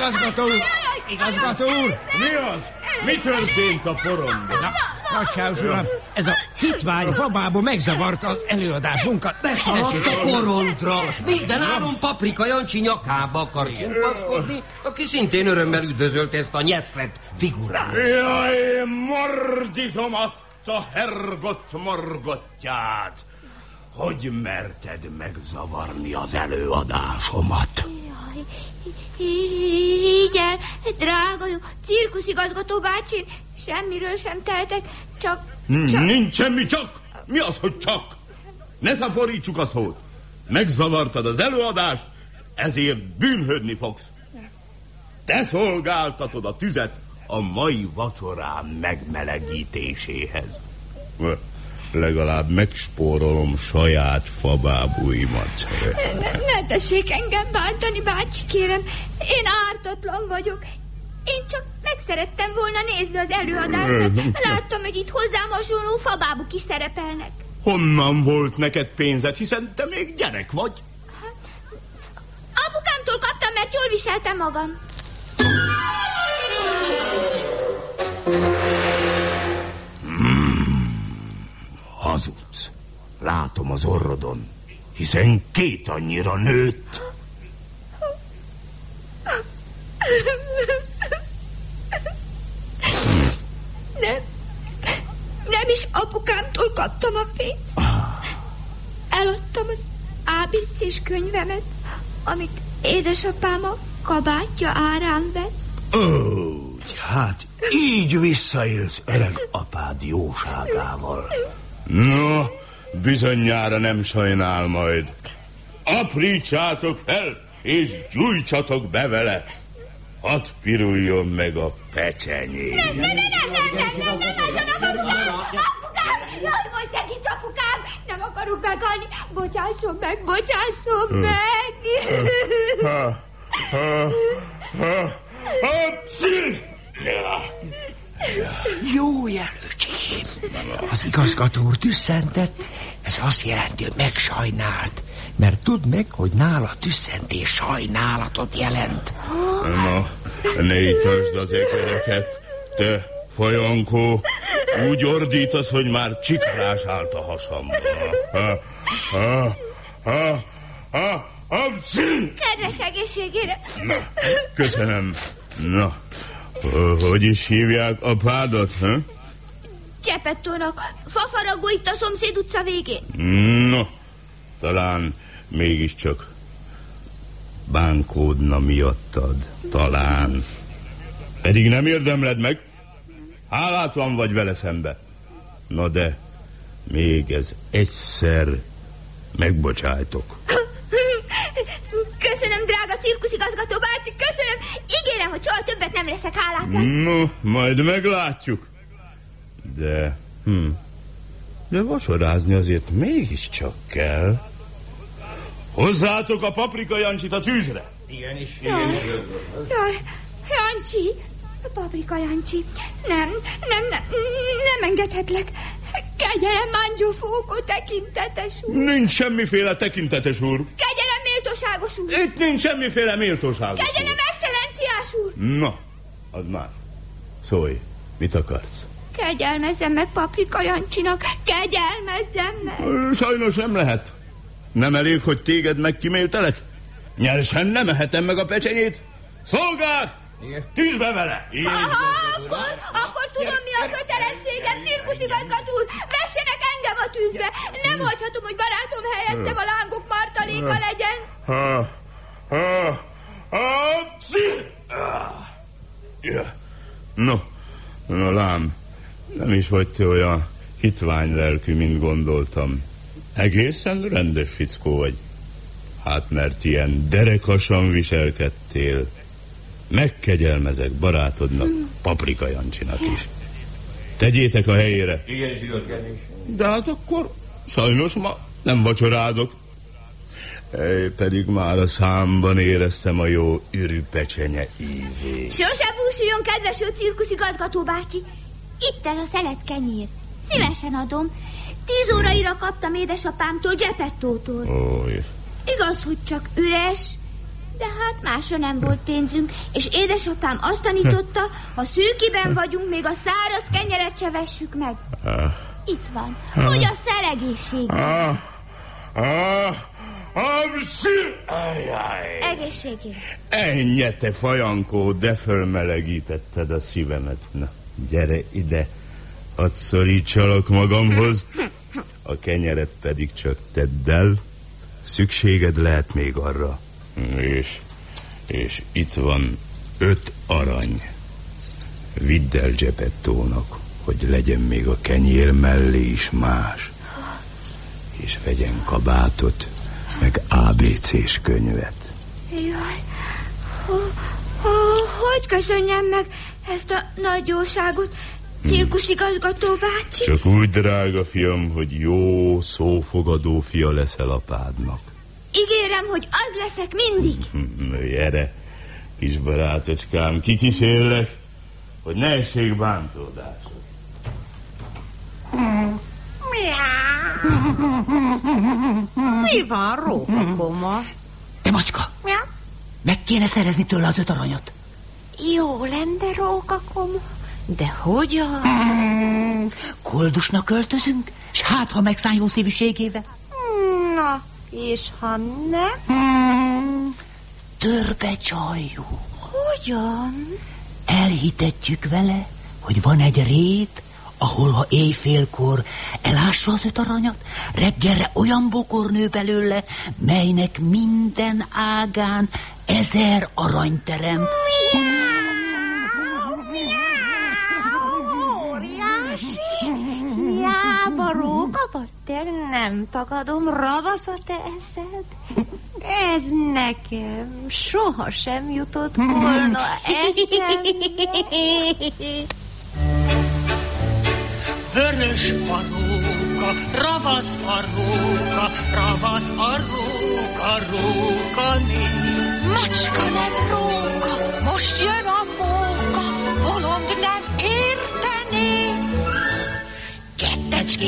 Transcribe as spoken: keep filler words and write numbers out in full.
Igazgató úr! Igazgató úr! Mi az? Mi történt a porondon? Nagyságos uram, ez a hitvány fabából megzavarta az előadásunkat. Beszaladt a porondra, s minden áron Paprika Jancsi nyakába akar csimpaszkodni, aki szintén örömmel üdvözölte ezt a nyeszlet figurát. Jaj, mordítom azt a hergott morgottját! Hogy merted megzavarni az előadásomat? Jaj, így el, drága jó cirkuszigazgató bácsi, semmiről sem teltek, csak, csak... Nincs semmi csak! Mi az, hogy csak? Ne szaporítsuk a szót! Megzavartad az előadást, ezért bűnhődni fogsz. Te szolgáltatod a tüzet a mai vacsorám megmelegítéséhez. Legalább megspórolom saját fabábúimat. Ne, ne tessék engem bántani, bácsi, kérem. Én ártatlan vagyok. Én csak meg szerettem volna nézni az előadást, mert láttam, hogy itt hozzám hasonló fabábuk is szerepelnek. Honnan volt neked pénzed, hiszen te még gyerek vagy? Apukámtól kaptam, mert jól viseltem magam. Hazudsz. Látom az orrodon, hiszen két annyira nőtt. Nem. Nem is apukámtól kaptam a pénzt. Eladtam az á bé cés könyvemet, amit édesapám a kabátja árán vett. Úgy, hát így visszaélsz öreg apád jóságával. No, bizonyára nem sajnál majd. Aprítsátok fel, és gyújtsatok be vele. Hadd piruljon meg a pecsenyé. Nem, nem, nem, nem, nem, nem, nem, nem, nem, nem, apukám, jaj, most segíts, apukám, nem akarok meghalni, bocsásson meg, bocsásson meg. Ha, ha, ha, ha, Jó jelöltség. Az igazgató úr tüsszentett, ez azt jelenti, hogy megsajnált. Mert tudd meg, hogy nála tüsszentés sajnálatot jelent. Na, ne itasd az ekereket, te fajankó. Úgy ordítasz, hogy már csikrás állt a hasamba. Ha, ha, ha, ha, ha, Kedves egészségére. Na, köszönöm. Na, hogy is hívják apádat, ha? Csepettónak, fafaragó itt a szomszéd utca végén. No, talán mégiscsak bánkódna miattad. Talán. Pedig nem érdemled meg. Hálátlan vagy vele szembe. Na de, még ez egyszer megbocsájtok. Köszönöm, drága cirkuszigazgató bácsi, köszönöm. Ígérem, hogy soha többet nem leszek hálátlan. No, majd meglátjuk. De, hm, de vacsorázni azért mégiscsak kell. Hozzátok a Paprika Jancsit a tűzre. Igenis, igenis. Jaj, Jancsi, Paprika Jancsi, nem, nem, nem, nem engedhetlek. Kegyelem, Mangiofóko, tekintetes úr. Nincs semmiféle tekintetes úr. Kegyelem, méltóságos úr. Itt nincs semmiféle méltóságos úr. Kegyelem, excellenciás úr. Na, az már. Szólj, mit akarsz? Kegyelmezzem meg Paprika Jancsinak, kegyelmezzem meg. Sajnos nem lehet. Nem elég, hogy téged megkíméltelek? Nyersen nem ehetem meg a pecsenyét. Szolgák! Tűzbe vele! Ha, ha, akkor, akkor tudom, mi a kötelességem, cirkuszigazgató úr. Vessenek engem a tűzbe. Nem hagyhatom, hogy barátom helyettem a lángok martaléka legyen. Ha, ha, ha, ja. No, no lám, nem is vagy te olyan hitvány lelkű, mint gondoltam. Egészen rendes fickó vagy. Hát mert ilyen derekasan viselkedtél. Megkegyelmezek barátodnak, Paprika Jancsinak is. Tegyétek a helyére. Igen, is igazgatni. De hát akkor sajnos ma nem vacsorádok. Ej, pedig már a számban éreztem a jó ürüpecsenye ízét. Sose búsuljon, kedves jó cirkuszigazgató bácsi. Itt ez a szelet kenyér. Szívesen adom. Tíz óraira kaptam édesapámtól, Geppettótól. Ó, Igaz, hogy csak üres, De hát másra nem volt pénzünk, és édesapám azt tanította, ha szűkiben vagyunk, még a száraz kenyeret se vessük meg. Itt van. Fogyasz el egészségét. Ah, ah, Egészségét. Ennyi, te fajankó, de fölmelegítetted a szívemet. Na, gyere ide, hadd szorítsalak magamhoz, a kenyeret pedig csak tedd el, szükséged lehet még arra. És, és itt van öt arany. Vidd el Geppettónak, hogy legyen még a kenyér mellé is más. És vegyen kabátot, meg á bé cés könyvet. Jaj, ho, ho, hogy köszönjem meg ezt a nagy jóságot, cirkuszigazgató bácsi? Csak úgy, drága fiam, hogy jó szófogadó fia leszel apádnak. Ígérem, hogy az leszek mindig. Gyere, kis barátocskám, kikísérlek, hogy ne essék bántódásod. Mi van, Rókakoma? Te macska, meg kéne szerezni tőle az öt aranyat. Jó lenne, Rókakoma, de hogyan? Mm, koldusnak költözünk, s hát, ha megszáll jó szívűségével. Na, és ha nem? Mm, törpe csaljuk. Hogyan? Elhitetjük vele, hogy van egy rét, ahol ha éjfélkor elássa az öt aranyat, reggelre olyan bokor nő belőle, melynek minden ágán ezer arany terem. Óriási! Hiába, Rókapa, te nem tagadom, ravasz a te eszed. Ez nekem sohasem jutott volna eszembe. Vörös a róka, ravasz a róka, ravasz a róka, róka néni. Macska lett róka.